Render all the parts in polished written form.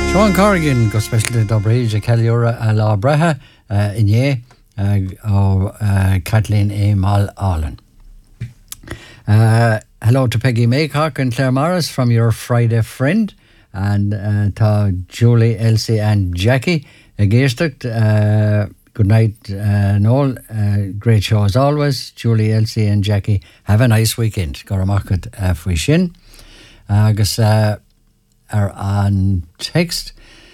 Sean Corrigan go special Dobridge Caliora a la Breha Inye or Kathleen A. Mal Allen. Hello to Peggy Maycock and Claire Morris from your Friday friend, and to Julie, Elsie and Jackie Geirstucht. Good night, Noel. Great show as always. Julie, Elsie and Jackie, have a nice weekend. Goramakut Fwishin. Agus are on text.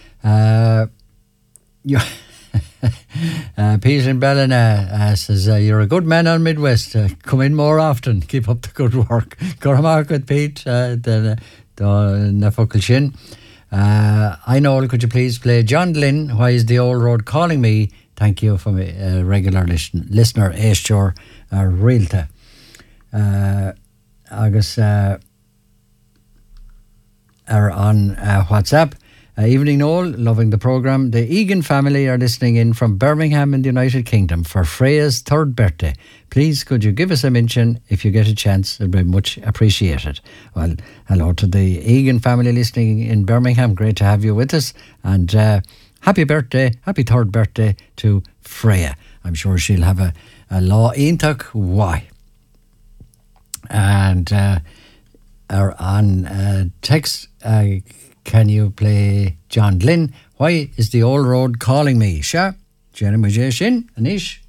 Peter in Ballina says, you're a good man on Midwest. Come in more often. Keep up the good work. Goramakut Pete, the Nafukel Shin. I know, could you please play John Glynn, Why Is the Old Road Calling Me? Thank you for my regular listener, Aishore Realta. Agus are on WhatsApp. Evening Noel, loving the programme. The Egan family are listening in from Birmingham in the United Kingdom for Freya's third birthday. Please could you give us a mention if you get a chance? It'll be much appreciated. Well, hello to the Egan family listening in Birmingham. Great to have you with us. And happy birthday, happy third birthday to Freya. I'm sure she'll have a law intak why. And are on text. Can you play John Glynn? Why Is the Old Road Calling Me? Sure. Jenny Mujay Shin, Anish.